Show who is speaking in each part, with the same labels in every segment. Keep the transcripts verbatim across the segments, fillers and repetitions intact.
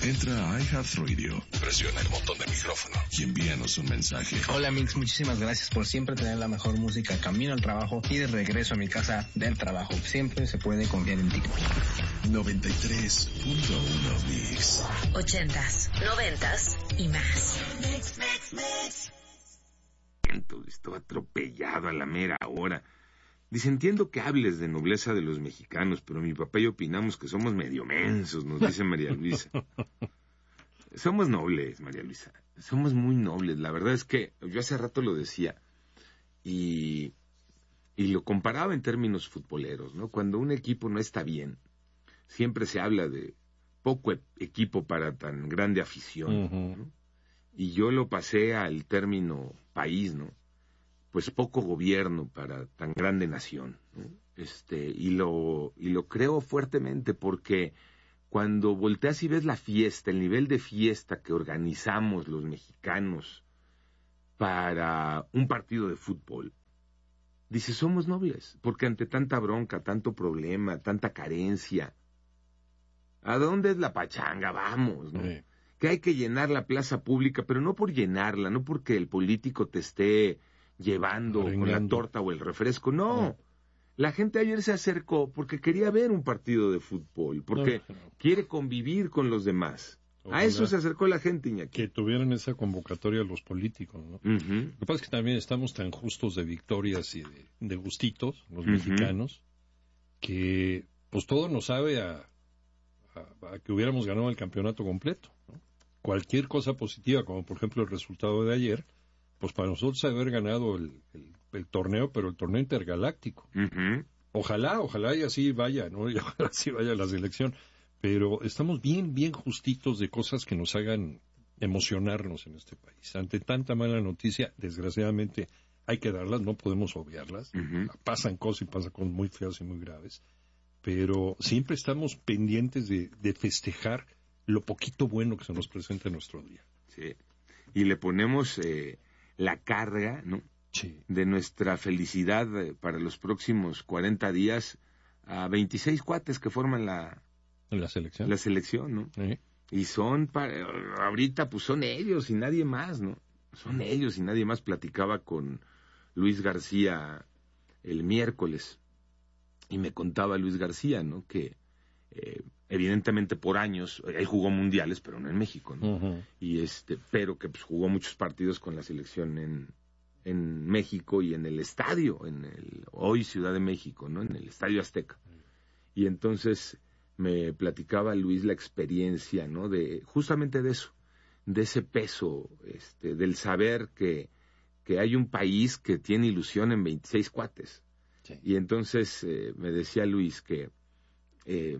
Speaker 1: Entra a iHeartRadio, presiona el botón de micrófono y envíanos un mensaje.
Speaker 2: Hola Mix, muchísimas gracias por siempre tener la mejor música camino al trabajo y de regreso a mi casa del trabajo. Siempre se puede confiar en ti.
Speaker 1: noventa y tres punto uno Mix.
Speaker 3: Ochentas, noventas y más.
Speaker 4: Mix, mix, mix.
Speaker 5: Estuvo atropellado a la mera hora. Dice, entiendo que hables de nobleza de los mexicanos, pero mi papá y yo opinamos que somos medio mensos, nos dice María Luisa. Somos nobles, María Luisa. Somos muy nobles. La verdad es que yo hace rato lo decía y, y lo comparaba en términos futboleros, ¿no? Cuando un equipo no está bien, siempre se habla de poco e- equipo para tan grande afición, uh-huh. ¿no? Y yo lo pasé al término país, ¿no? Pues poco gobierno para tan grande nación, ¿no? Este, y lo, y lo creo fuertemente porque cuando volteas y ves la fiesta, el nivel de fiesta que organizamos los mexicanos para un partido de fútbol, dices, somos nobles, porque ante tanta bronca, tanto problema, tanta carencia, ¿a dónde es la pachanga? Vamos, ¿no? Sí. Que hay que llenar la plaza pública, pero no por llenarla, no porque el político te esté llevando con la torta o el refresco, no. no. La gente ayer se acercó porque quería ver un partido de fútbol, porque no, no. quiere convivir con los demás. Ojalá. A eso se acercó la gente, Iñaki.
Speaker 6: Que tuvieran esa convocatoria los políticos, ¿no? Uh-huh. Lo que pasa es que también estamos tan justos de victorias y de, de gustitos, los uh-huh. mexicanos, que pues todo nos sabe a, a, a que hubiéramos ganado el campeonato completo, ¿no? Cualquier cosa positiva, como por ejemplo el resultado de ayer, pues para nosotros haber ganado el, el, el torneo, pero el torneo intergaláctico. Uh-huh. Ojalá, ojalá y así vaya, ¿no? Y ojalá así vaya la selección. Pero estamos bien, bien justitos de cosas que nos hagan emocionarnos en este país. Ante tanta mala noticia, desgraciadamente hay que darlas, no podemos obviarlas. Uh-huh. Pasan cosas y pasan cosas muy feas y muy graves. Pero siempre estamos pendientes de, de festejar lo poquito bueno que se nos presenta en nuestro día.
Speaker 5: Sí. Y le ponemos eh, la carga, ¿no?
Speaker 6: Sí.
Speaker 5: De nuestra felicidad eh, para los próximos cuarenta días a veintiséis cuates que forman la...
Speaker 6: ¿La selección?
Speaker 5: La selección, ¿no?
Speaker 6: Sí.
Speaker 5: Y son, para, ahorita pues son ellos y nadie más, ¿no? Son ellos y nadie más. Platicaba con Luis García el miércoles y me contaba Luis García, ¿no? Que eh, evidentemente por años, él jugó mundiales, pero no en México, ¿no? Uh-huh. Y este, pero que pues jugó muchos partidos con la selección en, en México y en el estadio, en el hoy Ciudad de México, ¿no? En el Estadio Azteca. Uh-huh. Y entonces me platicaba Luis la experiencia, ¿no? De, justamente de eso, de ese peso, este, del saber que, que hay un país que tiene ilusión en veintiséis cuates. Sí. Y entonces eh, me decía Luis que eh,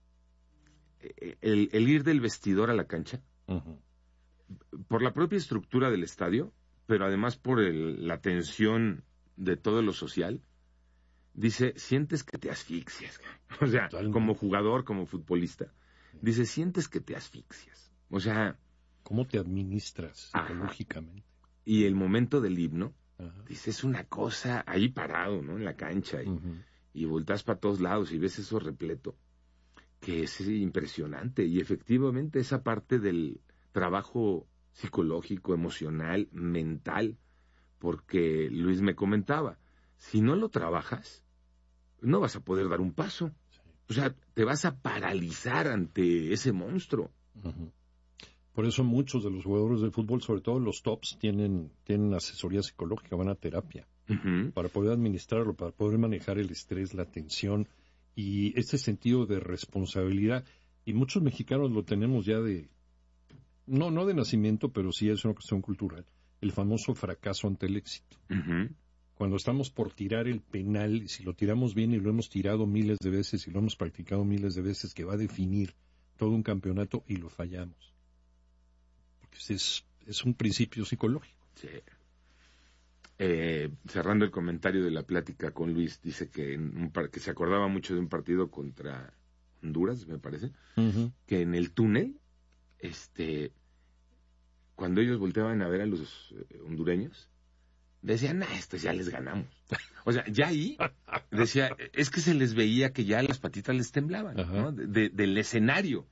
Speaker 5: el, el ir del vestidor a la cancha, uh-huh. por la propia estructura del estadio, pero además por el, la tensión de todo lo social, dice, sientes que te asfixias, o sea, totalmente. Como jugador, como futbolista, dice, sientes que te asfixias, o sea...
Speaker 6: ¿Cómo te administras psicológicamente?
Speaker 5: Ajá. Y el momento del himno, ajá. dice, es una cosa ahí parado, ¿no? En la cancha, y, uh-huh. y volteas para todos lados y ves eso repleto, que es impresionante, y efectivamente esa parte del trabajo psicológico, emocional, mental, porque Luis me comentaba, si no lo trabajas, no vas a poder dar un paso. Sí. O sea, te vas a paralizar ante ese monstruo.
Speaker 6: Uh-huh. Por eso muchos de los jugadores de fútbol, sobre todo los tops, tienen, tienen asesoría psicológica, van a terapia, uh-huh. para poder administrarlo, para poder manejar el estrés, la tensión y este sentido de responsabilidad. Y muchos mexicanos lo tenemos ya de, no, no de nacimiento, pero sí es una cuestión cultural, el famoso fracaso ante el éxito. Uh-huh. Cuando estamos por tirar el penal, y si lo tiramos bien y lo hemos tirado miles de veces y lo hemos practicado miles de veces, que va a definir todo un campeonato y lo fallamos. Porque es, es un principio psicológico.
Speaker 5: Sí. Eh, cerrando el comentario de la plática con Luis, dice que, en un par- que se acordaba mucho de un partido contra Honduras, me parece, uh-huh. que en el túnel, este, cuando ellos volteaban a ver a los eh, hondureños, decían, nah, estos ya les ganamos. O sea, ya ahí, decía, es que se les veía que ya las patitas les temblaban, uh-huh. ¿no? De, de, del escenario,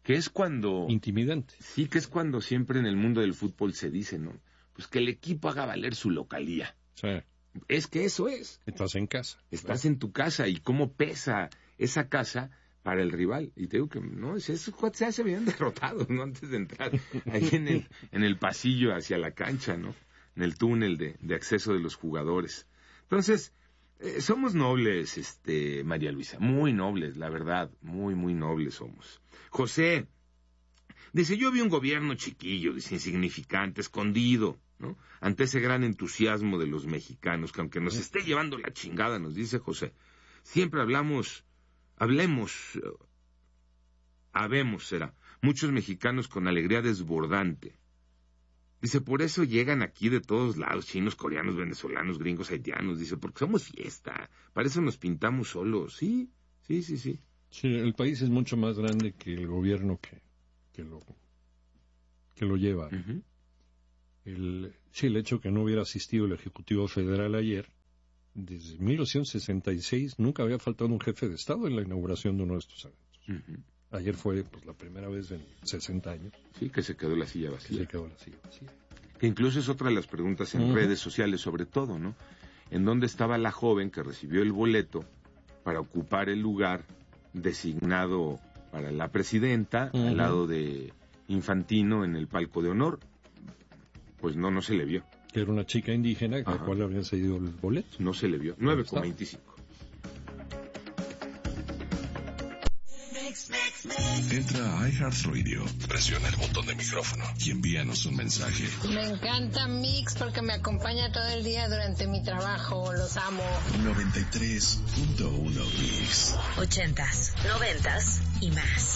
Speaker 5: Que es cuando...
Speaker 6: Intimidante.
Speaker 5: Sí, que es cuando siempre en el mundo del fútbol se dice, ¿no? Pues que el equipo haga valer su localía.
Speaker 6: Sí.
Speaker 5: Es que eso es.
Speaker 6: Estás en casa.
Speaker 5: Estás en tu casa y cómo pesa esa casa para el rival. Y te digo que, no, esos cuates ya se habían derrotado, ¿no? Antes de entrar ahí en el, en el pasillo hacia la cancha, ¿no? En el túnel de, de acceso de los jugadores. Entonces, eh, somos nobles, este, María Luisa, muy nobles, la verdad, muy, muy nobles somos. José, dice, yo vi un gobierno chiquillo, dice, insignificante, escondido, ¿no? Ante ese gran entusiasmo de los mexicanos, que aunque nos esté llevando la chingada, nos dice José, siempre hablamos, hablemos, uh, habemos, será, muchos mexicanos con alegría desbordante. Dice, por eso llegan aquí de todos lados, chinos, coreanos, venezolanos, gringos, haitianos, dice, porque somos fiesta, para eso nos pintamos solos, sí, sí, sí, sí.
Speaker 6: Sí, el país es mucho más grande que el gobierno que, que lo que lo lleva. Uh-huh. El, sí, el hecho que no hubiera asistido el Ejecutivo Federal ayer, desde mil novecientos sesenta y seis nunca había faltado un jefe de Estado en la inauguración de uno de estos eventos. Uh-huh. Ayer fue pues, la primera vez en sesenta años.
Speaker 5: Sí, que se quedó la silla vacía.
Speaker 6: Que se quedó la silla vacía.
Speaker 5: Que incluso es otra de las preguntas en uh-huh. redes sociales, sobre todo, ¿no? ¿En dónde estaba la joven que recibió el boleto para ocupar el lugar designado para la presidenta, uh-huh. al lado de Infantino en el palco de honor? Pues no, no se le vio.
Speaker 6: Que era una chica indígena, a la cual le habían cedido el boleto.
Speaker 5: No se le vio. nueve con veinticinco.
Speaker 1: Entra a iHeartRadio, presiona el botón de micrófono y envíanos un mensaje.
Speaker 7: Me encanta Mix porque me acompaña todo el día durante mi trabajo. Los amo.
Speaker 1: noventa y tres punto uno Mix.
Speaker 3: Ochentas, noventas y más.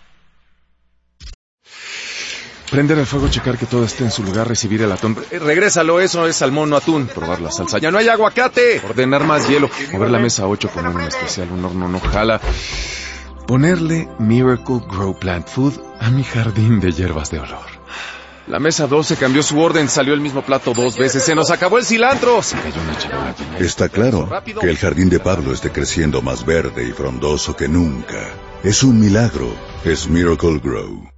Speaker 8: Prender el fuego, checar que todo esté en su lugar, recibir el atún. Eh, regrésalo, eso es salmón, no atún. Probar la salsa. ¡Ya no hay aguacate! Ordenar más hielo. Mover la mesa ocho con un especial, un horno no jala. Ponerle Miracle Grow Plant Food a mi jardín de hierbas de olor. La mesa doce cambió su orden, salió el mismo plato dos veces. ¡Se nos acabó el cilantro! Se cayó una charola.
Speaker 9: Está claro que el jardín de Pablo esté creciendo más verde y frondoso que nunca. Es un milagro. Es Miracle Grow.